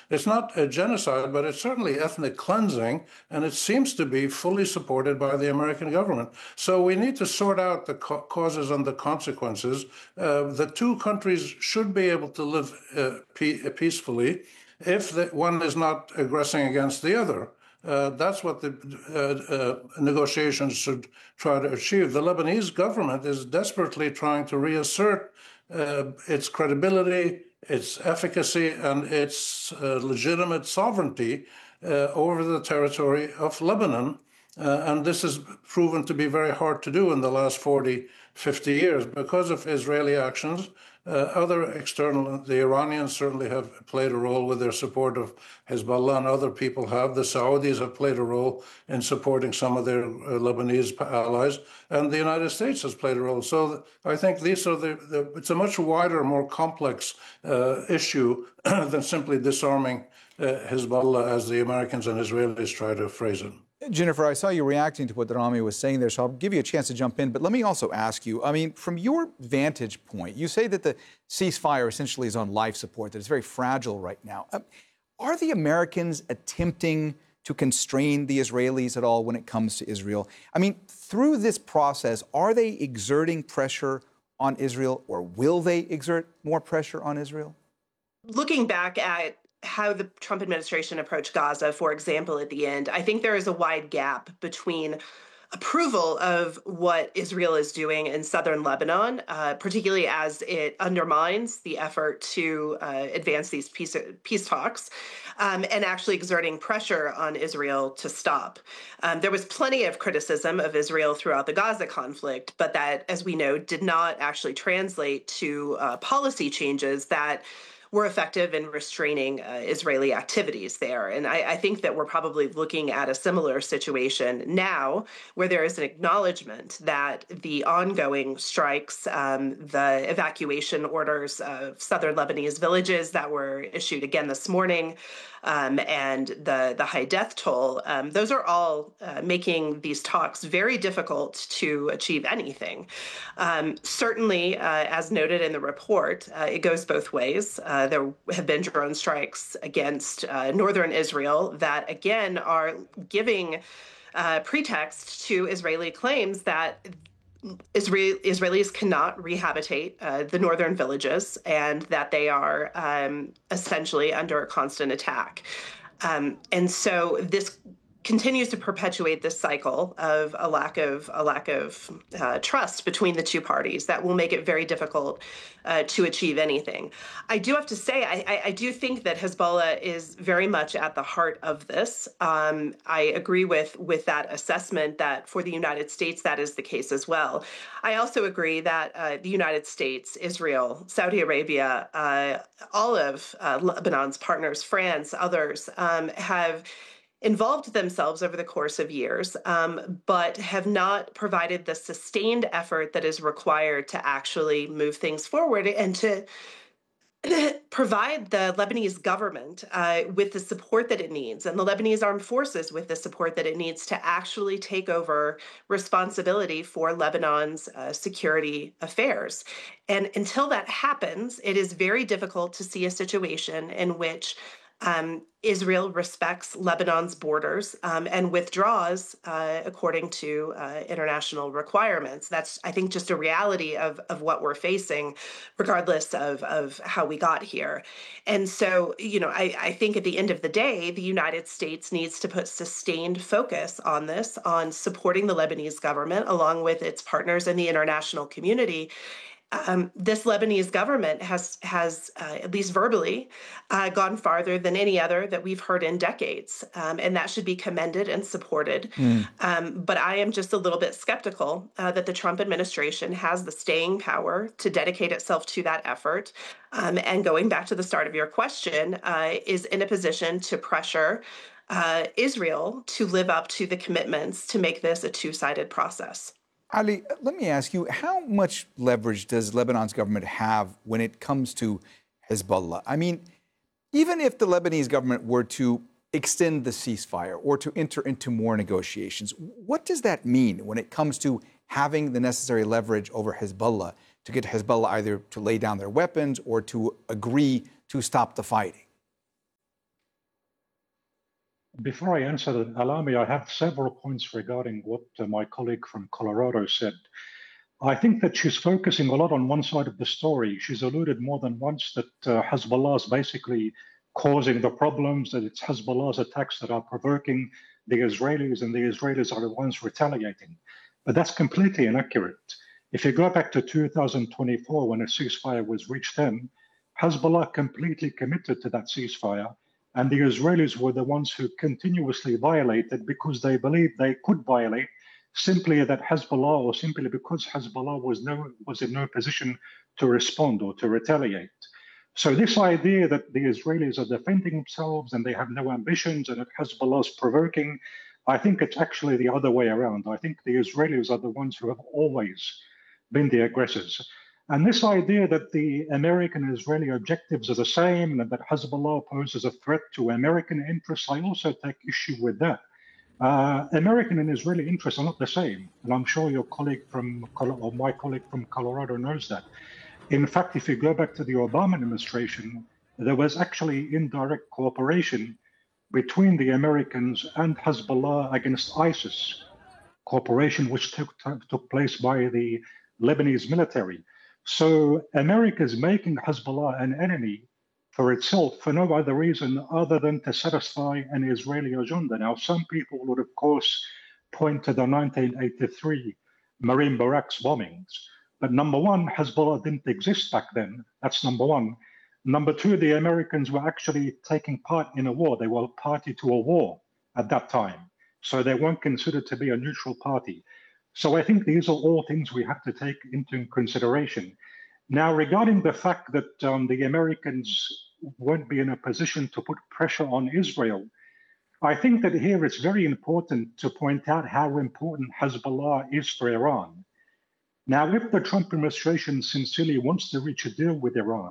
It's not a genocide, but it's certainly ethnic cleansing, and it seems to be fully supported by the American government. So we need to sort out the causes and the consequences. The two countries should be able to live peacefully if one is not aggressing against the other. That's what the negotiations should try to achieve. The Lebanese government is desperately trying to reassert its credibility, its efficacy, and its legitimate sovereignty over the territory of Lebanon. And this has proven to be very hard to do in the last 40, 50 years because of Israeli actions. Other external, the Iranians certainly have played a role with their support of Hezbollah, and other people have. The Saudis have played a role in supporting some of their Lebanese allies, and the United States has played a role. So I think these are it's a much wider, more complex issue than simply disarming Hezbollah, as the Americans and Israelis try to phrase it. Jennifer, I saw you reacting to what Rami was saying there, so I'll give you a chance to jump in. But let me also ask you, I mean, from your vantage point, you say that the ceasefire essentially is on life support, that it's very fragile right now. Are the Americans attempting to constrain the Israelis at all when it comes to Israel? I mean, through this process, are they exerting pressure on Israel, or will they exert more pressure on Israel? Looking back at how the Trump administration approached Gaza, for example, at the end, I think there is a wide gap between approval of what Israel is doing in southern Lebanon, particularly as it undermines the effort to advance these peace talks, and actually exerting pressure on Israel to stop. There was plenty of criticism of Israel throughout the Gaza conflict, but that, as we know, did not actually translate to policy changes that were effective in restraining Israeli activities there. And I think that we're probably looking at a similar situation now, where there is an acknowledgement that the ongoing strikes, the evacuation orders of southern Lebanese villages that were issued again this morning, and the high death toll, those are all making these talks very difficult to achieve anything. Certainly, as noted in the report, it goes both ways. There have been drone strikes against northern Israel that, again, are giving pretext to Israeli claims that Israelis cannot rehabilitate the northern villages, and that they are essentially under constant attack. And so this continues to perpetuate this cycle of a lack of trust between the two parties that will make it very difficult to achieve anything. I do have to say, I do think that Hezbollah is very much at the heart of this. I agree with that assessment that for the United States, that is the case as well. I also agree that the United States, Israel, Saudi Arabia, all of Lebanon's partners, France, others, have involved themselves over the course of years, but have not provided the sustained effort that is required to actually move things forward and to provide the Lebanese government with the support that it needs, and the Lebanese armed forces with the support that it needs to actually take over responsibility for Lebanon's security affairs. And until that happens, it is very difficult to see a situation in which Israel respects Lebanon's borders and withdraws according to international requirements. That's, I think, just a reality of what we're facing, regardless of how we got here. And so, I think at the end of the day, the United States needs to put sustained focus on this, on supporting the Lebanese government along with its partners in the international community. This Lebanese government has at least verbally, gone farther than any other that we've heard in decades, and that should be commended and supported. But I am just a little bit skeptical that the Trump administration has the staying power to dedicate itself to that effort. And going back to the start of your question, is in a position to pressure Israel to live up to the commitments to make this a two-sided process. Ali, let me ask you, how much leverage does Lebanon's government have when it comes to Hezbollah? I mean, even if the Lebanese government were to extend the ceasefire or to enter into more negotiations, what does that mean when it comes to having the necessary leverage over Hezbollah to get Hezbollah either to lay down their weapons or to agree to stop the fighting? Before I answer that, allow me, I have several points regarding what my colleague from Colorado said. I think that she's focusing a lot on one side of the story. She's alluded more than once that Hezbollah is basically causing the problems, that it's Hezbollah's attacks that are provoking the Israelis, and the Israelis are the ones retaliating. But that's completely inaccurate. If you go back to 2024, when a ceasefire was reached then, Hezbollah completely committed to that ceasefire, and the Israelis were the ones who continuously violated because they believed they could violate simply that Hezbollah, or simply because Hezbollah was in no position to respond or to retaliate. So this idea that the Israelis are defending themselves and they have no ambitions and that Hezbollah is provoking, I think it's actually the other way around. I think the Israelis are the ones who have always been the aggressors. And this idea that the American and Israeli objectives are the same and that Hezbollah poses a threat to American interests, I also take issue with that. American and Israeli interests are not the same, and I'm sure your colleague or my colleague from Colorado knows that. In fact, if you go back to the Obama administration, there was actually indirect cooperation between the Americans and Hezbollah against ISIS, cooperation which took place by the Lebanese military. So America is making Hezbollah an enemy for itself for no other reason other than to satisfy an Israeli agenda. Now, some people would, of course, point to the 1983 Marine Barracks bombings. But number one, Hezbollah didn't exist back then. That's number one. Number two, the Americans were actually taking part in a war. They were party to a war at that time. So they weren't considered to be a neutral party. So I think these are all things we have to take into consideration. Now, regarding the fact that the Americans won't be in a position to put pressure on Israel, I think that here it's very important to point out how important Hezbollah is for Iran. Now, if the Trump administration sincerely wants to reach a deal with Iran,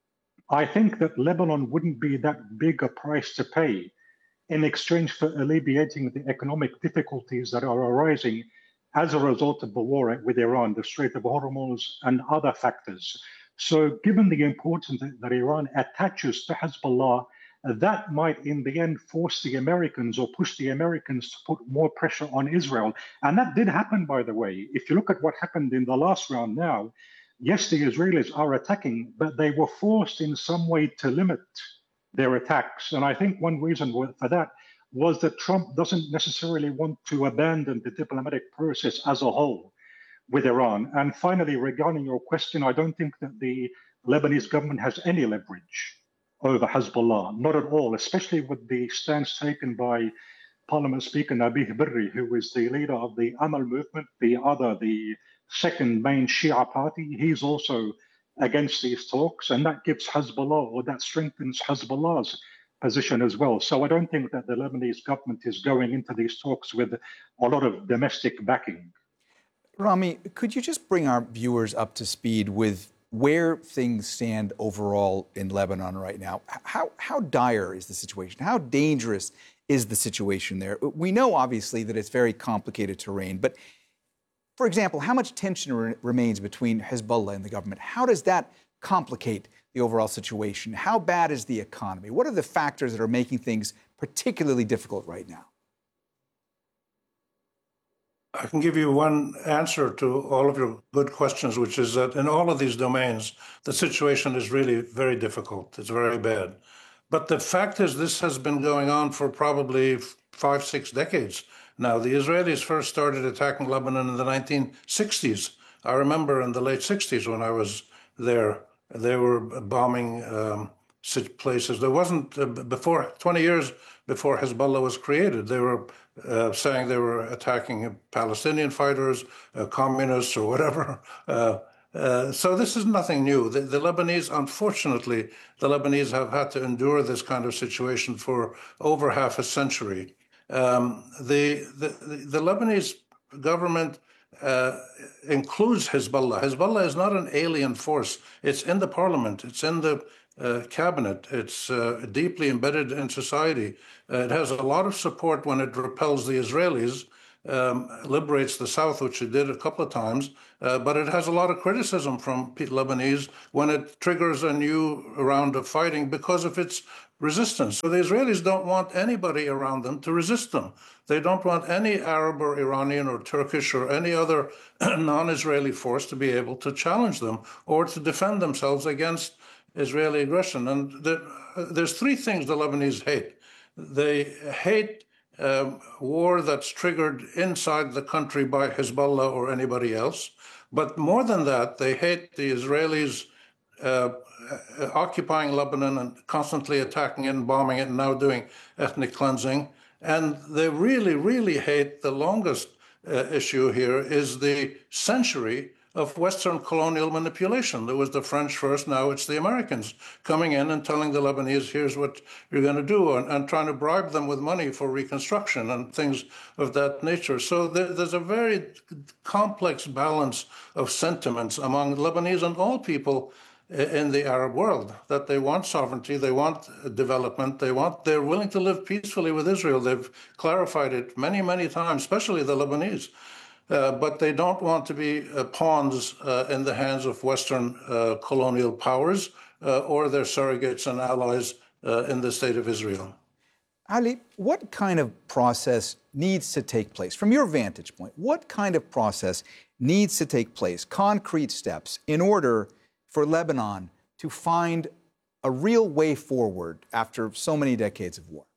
I think that Lebanon wouldn't be that big a price to pay in exchange for alleviating the economic difficulties that are arising as a result of the war with Iran, the Strait of Hormuz, and other factors. So given the importance that Iran attaches to Hezbollah, that might in the end force the Americans or push the Americans to put more pressure on Israel. And that did happen, by the way. If you look at what happened in the last round now, yes, the Israelis are attacking, but they were forced in some way to limit their attacks. And I think one reason for that was that Trump doesn't necessarily want to abandon the diplomatic process as a whole with Iran. And finally, regarding your question, I don't think that the Lebanese government has any leverage over Hezbollah, not at all, especially with the stance taken by Parliament Speaker Nabih Berri, who is the leader of the Amal movement, the second main Shia party. He's also against these talks, and that gives Hezbollah, or that strengthens Hezbollah's position as well. So I don't think that the Lebanese government is going into these talks with a lot of domestic backing. Rami, could you just bring our viewers up to speed with where things stand overall in Lebanon right now? How dire is the situation? How dangerous is the situation there? We know, obviously, that it's very complicated terrain, but for example, how much tension remains between Hezbollah and the government? How does that complicate the overall situation? How bad is the economy? What are the factors that are making things particularly difficult right now? I can give you one answer to all of your good questions, which is that in all of these domains, the situation is really very difficult. It's very bad. But the fact is, this has been going on for probably 5-6 decades now. The Israelis first started attacking Lebanon in the 1960s. I remember in the late 60s when I was there, they were bombing places. There wasn't, before 20 years before Hezbollah was created, they were saying they were attacking Palestinian fighters, communists, or whatever. So this is nothing new. The Lebanese, unfortunately, the Lebanese have had to endure this kind of situation for over half a century. The Lebanese government includes Hezbollah. Hezbollah is not an alien force. It's in the parliament. It's in the cabinet. It's deeply embedded in society. It has a lot of support when it repels the Israelis, liberates the South, which it did a couple of times, but it has a lot of criticism from Lebanese when it triggers a new round of fighting because of its resistance. So the Israelis don't want anybody around them to resist them. They don't want any Arab or Iranian or Turkish or any other non-Israeli force to be able to challenge them or to defend themselves against Israeli aggression. And there's three things the Lebanese hate. They hate war that's triggered inside the country by Hezbollah or anybody else. But more than that, they hate the Israelis occupying Lebanon and constantly attacking it and bombing it and now doing ethnic cleansing. And they really, really hate the longest issue here is the century of Western colonial manipulation. There was the French first, now it's the Americans coming in and telling the Lebanese, here's what you're going to do, and trying to bribe them with money for reconstruction and things of that nature. So there's a very complex balance of sentiments among Lebanese and all people in the Arab world, that they want sovereignty, they want development, they're willing to live peacefully with Israel. They've clarified it many, many times, especially the Lebanese. But they don't want to be pawns in the hands of Western colonial powers or their surrogates and allies in the state of Israel. Ali, what kind of process needs to take place? From your vantage point, what kind of process needs to take place, concrete steps, in order for Lebanon to find a real way forward after so many decades of war?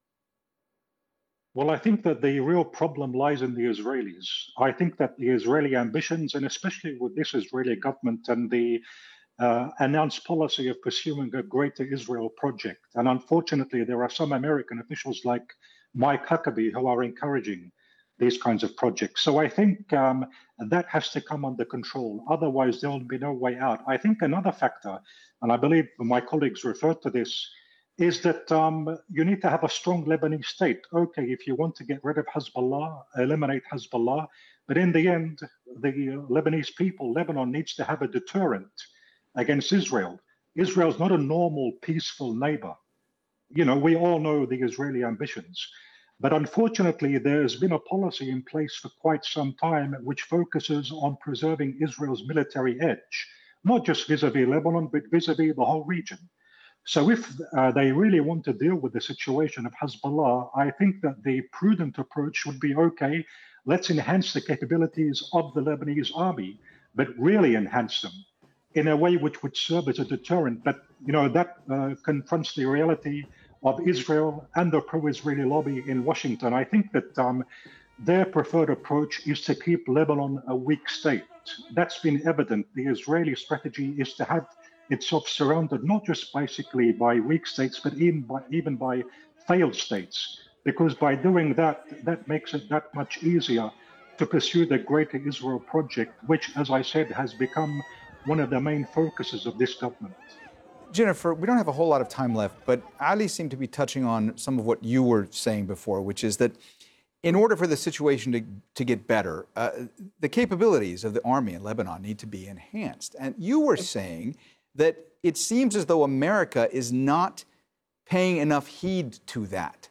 Well, I think that the real problem lies in the Israelis. I think that the Israeli ambitions, and especially with this Israeli government and the announced policy of pursuing a greater Israel project, and unfortunately, there are some American officials like Mike Huckabee who are encouraging these kinds of projects. So I think that has to come under control. Otherwise, there will be no way out. I think another factor, and I believe my colleagues referred to this, is that you need to have a strong Lebanese state. Okay, if you want to get rid of Hezbollah, eliminate Hezbollah, but in the end, the Lebanese people, Lebanon needs to have a deterrent against Israel. Israel is not a normal, peaceful neighbor. You know, we all know the Israeli ambitions. But unfortunately, there's been a policy in place for quite some time which focuses on preserving Israel's military edge, not just vis-a-vis Lebanon, but vis-a-vis the whole region. So if they really want to deal with the situation of Hezbollah, I think that the prudent approach would be, okay, let's enhance the capabilities of the Lebanese army, but really enhance them in a way which would serve as a deterrent. But, you know, that confronts the reality of Israel and the pro-Israeli lobby in Washington. I think that their preferred approach is to keep Lebanon a weak state. That's been evident. The Israeli strategy is to have itself surrounded not just basically by weak states, but even by failed states, because by doing that, that makes it that much easier to pursue the Greater Israel project, which, as I said, has become one of the main focuses of this government. Jennifer, we don't have a whole lot of time left, but Ali seemed to be touching on some of what you were saying before, which is that in order for the situation to get better, the capabilities of the army in Lebanon need to be enhanced. And you were saying that it seems as though America is not paying enough heed to that.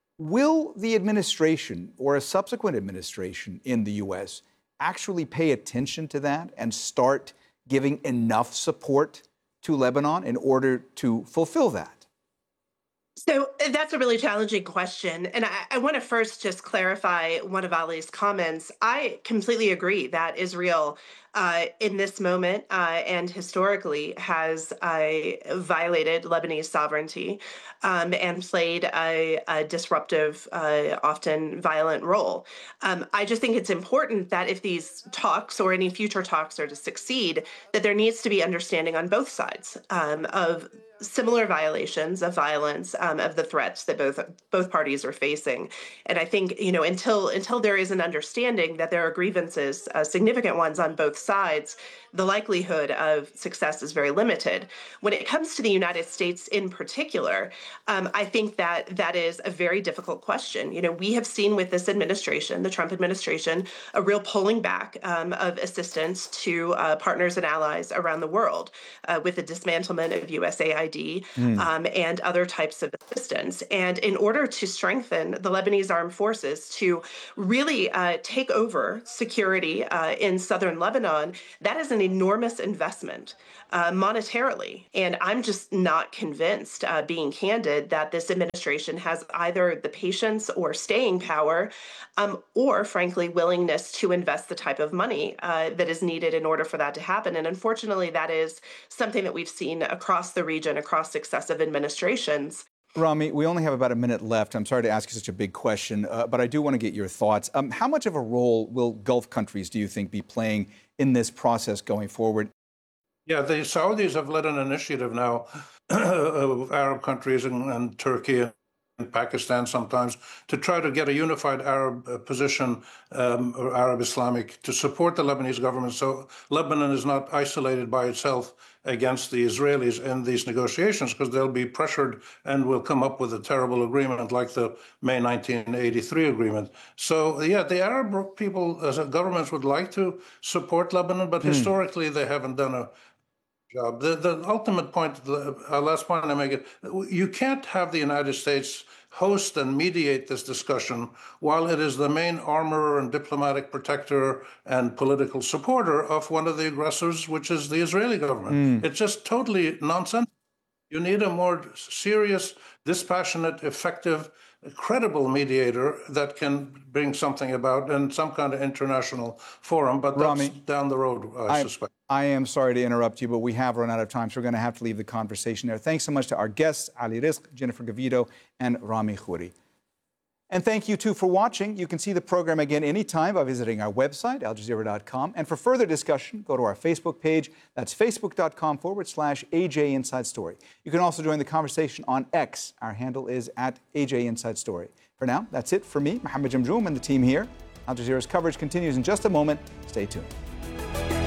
Will the administration or a subsequent administration in the U.S. actually pay attention to that and start giving enough support to Lebanon in order to fulfill that? So that's a really challenging question. And I want to first just clarify one of Ali's comments. I completely agree that Israel, in this moment and historically, has violated Lebanese sovereignty and played a disruptive, often violent role. I just think it's important that if these talks or any future talks are to succeed, that there needs to be understanding on both sides of similar violations of violence, of the threats that both parties are facing. And I think, you know, until there is an understanding that there are grievances, significant ones on both sides, the likelihood of success is very limited. When it comes to the United States in particular, I think that is a very difficult question. We have seen with this administration, the Trump administration, a real pulling back of assistance to partners and allies around the world with the dismantlement of USAID and other types of assistance. And in order to strengthen the Lebanese armed forces to really take over security in southern Lebanon, that is an enormous investment monetarily. And I'm just not convinced, being candid, that this administration has either the patience or staying power or, frankly, willingness to invest the type of money that is needed in order for that to happen. And unfortunately, that is something that we've seen across the region, across successive administrations. Rami, we only have about a minute left. I'm sorry to ask you such a big question, but I do want to get your thoughts. How much of a role will Gulf countries, do you think, be playing in this process going forward? Yeah, the Saudis have led an initiative now of Arab countries and Turkey and Pakistan sometimes to try to get a unified Arab position, or Arab Islamic, to support the Lebanese government. So Lebanon is not isolated by itself against the Israelis in these negotiations, because they'll be pressured and will come up with a terrible agreement like the May 1983 agreement. So, yeah, the Arab people, as governments, would like to support Lebanon, but historically they haven't done a job. The ultimate point, the last point I make it, you can't have the United States host and mediate this discussion while it is the main armorer and diplomatic protector and political supporter of one of the aggressors, which is the Israeli government. It's just totally nonsense. You need a more serious, dispassionate, effective, credible mediator that can bring something about in some kind of international forum, but that's Rami, down the road, I suspect. I am sorry to interrupt you, but we have run out of time, so we're going to have to leave the conversation there. Thanks so much to our guests, Ali Rizk, Jennifer Gavito, and Rami Khouri. And thank you, too, for watching. You can see the program again anytime by visiting our website, aljazeera.com. And for further discussion, go to our Facebook page. That's facebook.com/AJ Inside Story. You can also join the conversation on X. Our handle is @AJ Inside Story. For now, that's it for me, Mohammed Jamjoom, and the team here. Al Jazeera's coverage continues in just a moment. Stay tuned.